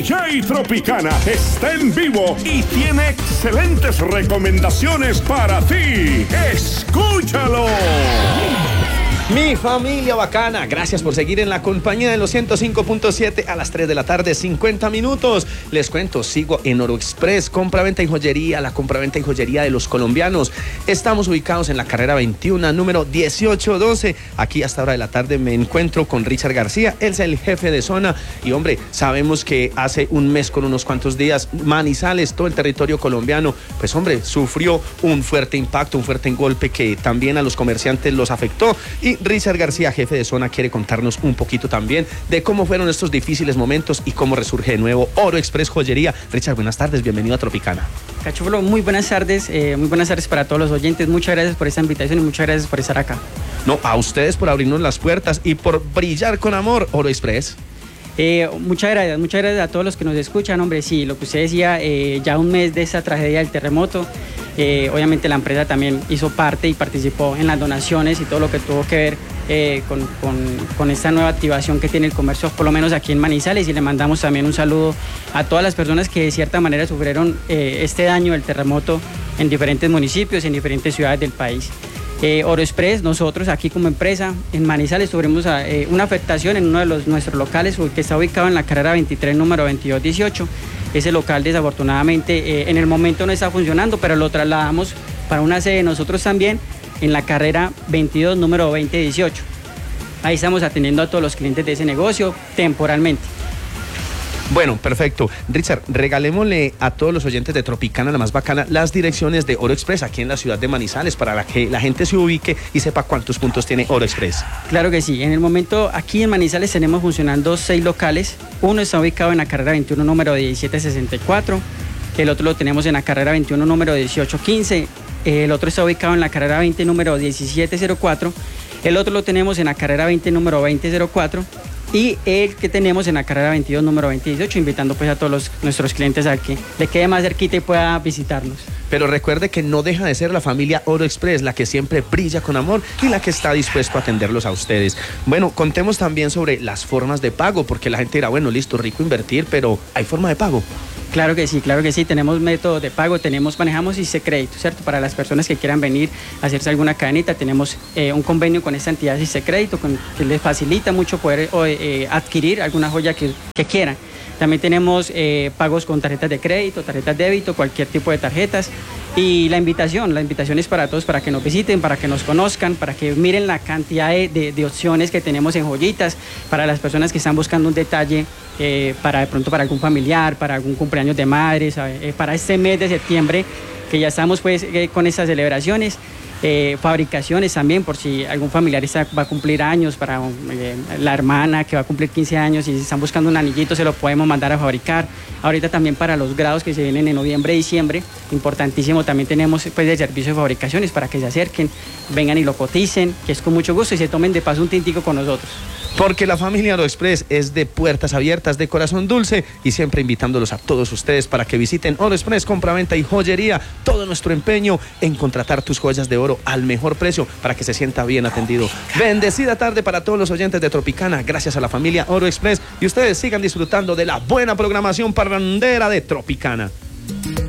Jay Tropicana está en vivo y tiene excelentes recomendaciones para ti. ¡Escúchalo! Mi familia bacana, gracias por seguir en la compañía de los 105.7 a las 3 de la tarde, 50 minutos. Les cuento, sigo en Oro Express, compra-venta y joyería, la compra-venta y joyería de los colombianos. Estamos ubicados en la carrera 21, número 1812. Aquí hasta hora de la tarde me encuentro con Richard García, él es el jefe de zona. Y hombre, sabemos que hace un mes con unos cuantos días, Manizales, todo el territorio colombiano, pues hombre, sufrió un fuerte impacto, un fuerte golpe que también a los comerciantes los afectó. Y Richard García, jefe de zona, quiere contarnos un poquito también de cómo fueron estos difíciles momentos y cómo resurge de nuevo Oro Express Joyería. Richard, buenas tardes, bienvenido a Tropicana. Cachulo, muy buenas tardes para todos los oyentes. Muchas gracias por esta invitación y muchas gracias por estar acá. No, a ustedes por abrirnos las puertas y por brillar con amor, Oro Express. Muchas gracias a todos los que nos escuchan. Hombre, sí, lo que usted decía, ya un mes de esa tragedia del terremoto. Obviamente la empresa también hizo parte y participó en las donaciones y todo lo que tuvo que ver con esta nueva activación que tiene el comercio, por lo menos aquí en Manizales, y le mandamos también un saludo a todas las personas que de cierta manera sufrieron este daño del terremoto en diferentes municipios, en diferentes ciudades del país. Oro Express, nosotros aquí como empresa en Manizales tuvimos una afectación en uno de nuestros locales que está ubicado en la carrera 23, número 2218. Ese local desafortunadamente en el momento no está funcionando, pero lo trasladamos para una sede de nosotros también en la carrera 22, número 2018. Ahí estamos atendiendo a todos los clientes de ese negocio temporalmente. Bueno, perfecto. Richard, regalémosle a todos los oyentes de Tropicana, la más bacana, las direcciones de Oro Express aquí en la ciudad de Manizales para que la gente se ubique y sepa cuántos puntos tiene Oro Express. Claro que sí. En el momento, aquí en Manizales tenemos funcionando 6 locales. Uno está ubicado en la carrera 21, número 1764. El otro lo tenemos en la carrera 21, número 1815. El otro está ubicado en la carrera 20, número 1704. El otro lo tenemos en la carrera 20, número 2004. Y el que tenemos en la carrera 22, número 2018, invitando pues a todos nuestros clientes a que le quede más cerquita y pueda visitarnos. Pero recuerde que no deja de ser la familia Oro Express la que siempre brilla con amor y la que está dispuesto a atenderlos a ustedes. Bueno, contemos también sobre las formas de pago, porque la gente dirá, bueno, listo, rico invertir, pero ¿hay forma de pago? Claro que sí, tenemos métodos de pago, manejamos ICE Crédito, ¿cierto? Para las personas que quieran venir a hacerse alguna cadenita, tenemos un convenio con esta entidad ICE Crédito que les facilita mucho poder adquirir alguna joya que quieran. También tenemos pagos con tarjetas de crédito, tarjetas de débito, cualquier tipo de tarjetas. Y la invitación es para todos, para que nos visiten, para que nos conozcan, para que miren la cantidad de opciones que tenemos en joyitas, para las personas que están buscando un detalle para algún familiar, para algún cumpleaños de madres, para este mes de septiembre, que ya estamos pues con estas celebraciones. Fabricaciones también, por si algún familiar va a cumplir años, para la hermana que va a cumplir 15 años y si están buscando un anillito se lo podemos mandar a fabricar. Ahorita también para los grados que se vienen en noviembre y diciembre, importantísimo, también tenemos pues el servicio de fabricaciones para que se acerquen, vengan y lo coticen, que es con mucho gusto, y se tomen de paso un tintico con nosotros. Porque la familia Oro Express es de puertas abiertas, de corazón dulce, y siempre invitándolos a todos ustedes para que visiten Oro Express, compra-venta y joyería. Todo nuestro empeño en contratar tus joyas de oro al mejor precio para que se sienta bien atendido. Bendecida tarde para todos los oyentes de Tropicana, gracias a la familia Oro Express, y ustedes sigan disfrutando de la buena programación parrandera de Tropicana.